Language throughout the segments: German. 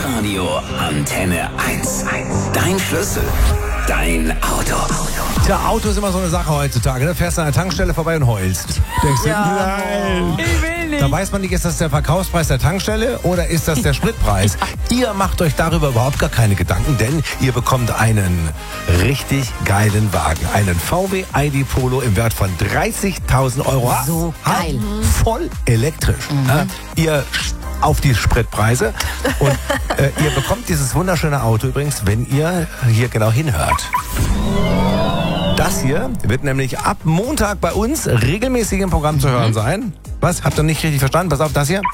Hitradio Antenne 1. Dein Schlüssel, dein Auto. Tja, Auto ist immer so eine Sache heutzutage. Du fährst an der Tankstelle vorbei und heulst. Denkst du, nein. Ich will nicht. Da weiß man nicht, ist das der Verkaufspreis der Tankstelle oder ist das der Spritpreis? Ihr macht euch darüber überhaupt gar keine Gedanken, denn ihr bekommt einen richtig geilen Wagen. Einen VW ID Polo im Wert von 30.000 Euro. So geil. Voll elektrisch. Ihr auf die Spritpreise. Und ihr bekommt dieses wunderschöne Auto übrigens, wenn ihr hier genau hinhört. Das hier wird nämlich ab Montag bei uns regelmäßig im Programm zu hören sein. Was? Habt ihr nicht richtig verstanden? Pass auf, das hier.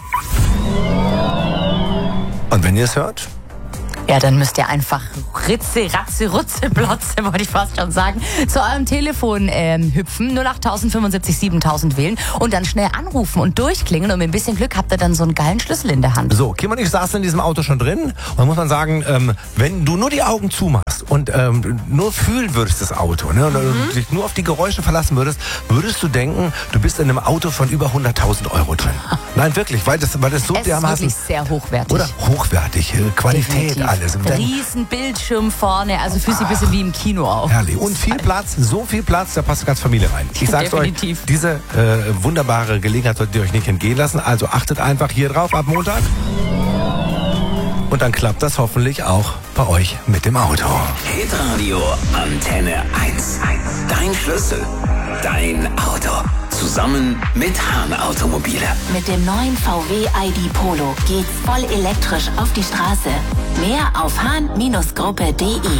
Und wenn ihr es hört? Ja, dann müsst ihr einfach Ritze, Ratze, Rutze, Plotze, wollte ich fast schon sagen, zu eurem Telefon hüpfen, 08075 7000 wählen und dann schnell anrufen und durchklingeln und mit ein bisschen Glück habt ihr dann so einen geilen Schlüssel in der Hand. So, Kim und ich saßen in diesem Auto schon drin und da muss man sagen, wenn du nur die Augen zumachst und nur fühlen würdest das Auto, ne, und dich nur auf die Geräusche verlassen würdest du denken, du bist in einem Auto von über 100.000 Euro drin. Nein, wirklich, weil das so es ist wirklich sehr hochwertig. Oder hochwertig, Qualität, Definitiv. alles. Und dann, Riesen Bildschirm vorne, also fühlt sich ein bisschen wie im Kino auf. herrlich. Und viel Platz, so viel Platz, da passt die ganze Familie rein. Ich sag's Definitiv. euch, diese wunderbare Gelegenheit solltet ihr euch nicht entgehen lassen. Also achtet einfach hier drauf ab Montag. Und dann klappt das hoffentlich auch bei euch mit dem Auto. Hitradio Antenne 1. Dein Schlüssel, dein Auto. Zusammen mit Hahn Automobile. Mit dem neuen VW ID Polo geht's voll elektrisch auf die Straße. Mehr auf hahn-gruppe.de.